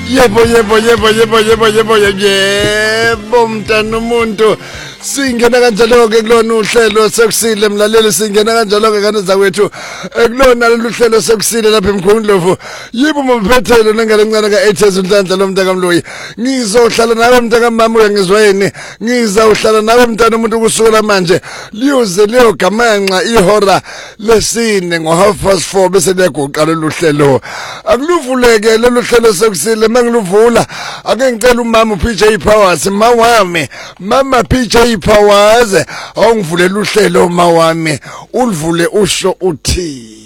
Yebo mntana umuntu singena kanjalo ke kulona uhlelo sekusile mlaleli singena kanjalo ke kana zakwethu kulona lolu hlelo sekusile lapha eMkhondlovu yibo mphethelo nengalencane ka8 uNhlanhla lo mntaka Mloyi ngizohlala nawe mntaka mama uyangizweni ngizawuhlala nawe mntana umuntu kusukela manje liyoze leyo gamanxa ihora lesine ngo4:30 bese liyagoqa lolu hlelo akuluvuleke lolu hlelo sekusile mangiluvula ake ngicela umama PJ Powers mawami mama PJ Powers awungivulela uhlelo mawami ulivule usho uthi